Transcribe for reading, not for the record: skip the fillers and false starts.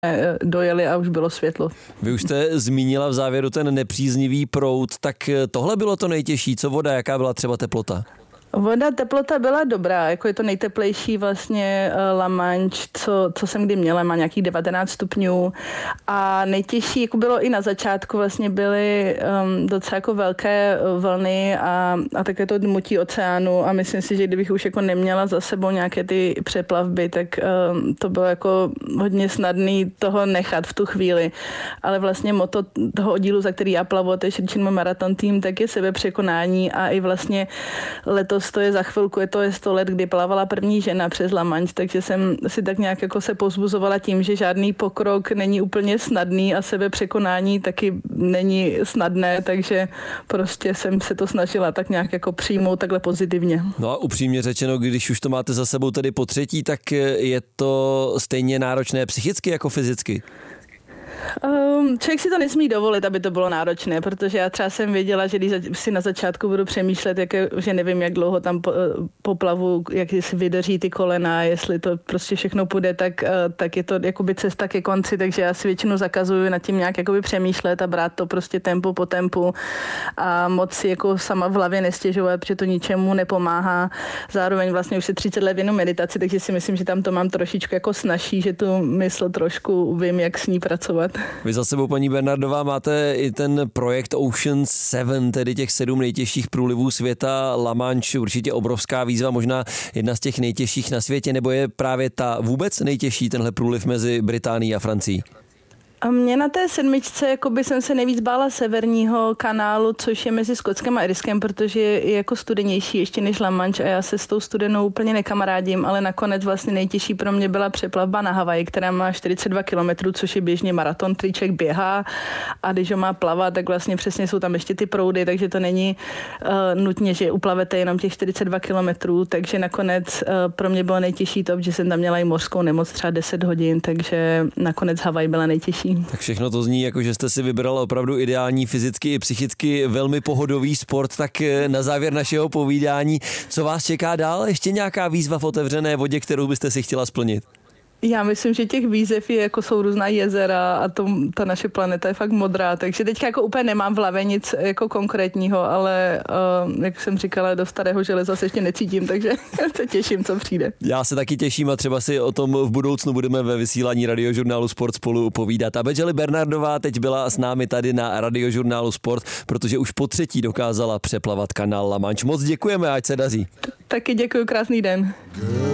dojeli a už bylo světlo. Vy už jste zmínila v závěru ten nepříznivý proud, tak tohle bylo to nejtěžší. Co voda, jaká byla třeba teplota? Teplota byla dobrá, jako je to nejteplejší vlastně La Manche, co jsem kdy měla, má nějakých 19 stupňů a nejtěžší jako bylo i na začátku, vlastně byly docela jako velké vlny a také to dmutí oceánu a myslím si, že kdybych už jako neměla za sebou nějaké ty přeplavby, tak to bylo jako hodně snadný toho nechat v tu chvíli, ale vlastně motto toho oddílu, za který já plavu, to je Štědčínmo maraton tým, tak je sebepřekonání a i vlastně letos to je za chvilku, je 100 let, kdy plavala první žena přes La Manche, takže jsem si tak nějak jako se povzbuzovala tím, že žádný pokrok není úplně snadný a sebepřekonání taky není snadné, takže prostě jsem se to snažila tak nějak jako přijmout takhle pozitivně. No a upřímně řečeno, když už to máte za sebou tedy po třetí, tak je to stejně náročné psychicky jako fyzicky? Člověk si to nesmí dovolit, aby to bylo náročné, protože já třeba jsem věděla, že když si na začátku budu přemýšlet, že nevím, jak dlouho tam poplavu, jak si vydrží ty kolena, jestli to prostě všechno půjde, tak je to jakoby cesta ke konci, takže já si většinou zakazuju nad tím nějak jakoby přemýšlet a brát to prostě tempo po tempu a moc si jako sama v hlavě nestěžovat, protože to ničemu nepomáhá. Zároveň vlastně už si 30 let věnu meditaci, takže si myslím, že tam to mám trošičku jako snazší, že tu mysl trošku vím, jak s ní pracovat. Vy za sebou, paní Bernardová, máte i ten projekt Ocean 7, tedy těch 7 nejtěžších průlivů světa. La Manche, určitě obrovská výzva, možná jedna z těch nejtěžších na světě, nebo je právě ta vůbec nejtěžší, tenhle průliv mezi Británií a Francií? A mě na té 7 jakoby jsem se nejvíc bála severního kanálu, což je mezi Skotskem a Irskem, protože je jako studenější ještě než La Manche a já se s tou studenou úplně nekamarádím, ale nakonec vlastně nejtěžší pro mě byla přeplavba na Havaji, která má 42 kilometrů, což je běžně maraton, který člověk běhá a když ho má plavat, tak vlastně přesně jsou tam ještě ty proudy, takže to není nutně, že uplavete jenom těch 42 kilometrů, takže nakonec pro mě bylo nejtěžší to, že jsem tam měla i mořskou nemoc třeba 10 hodin, takže nakonec Havaj byla nejtěžší. Tak všechno to zní, jako že jste si vybrala opravdu ideální fyzicky i psychicky velmi pohodový sport, tak na závěr našeho povídání, co vás čeká dál? Ještě nějaká výzva v otevřené vodě, kterou byste si chtěla splnit? Já myslím, že těch výzev je, jako jsou různá jezera a ta naše planeta je fakt modrá, takže teďka jako úplně nemám v hlavě nic jako konkrétního, ale jak jsem říkala, do starého železa se ještě necítím, takže se těším, co přijde. Já se taky těším a třeba si o tom v budoucnu budeme ve vysílání Radiožurnálu Sport spolu povídat. A Bedžely Bernardová teď byla s námi tady na Radiožurnálu Sport, protože už po třetí dokázala přeplavat kanál La Manche. Moc děkujeme, ať se daří. Taky děkuji, krásný den.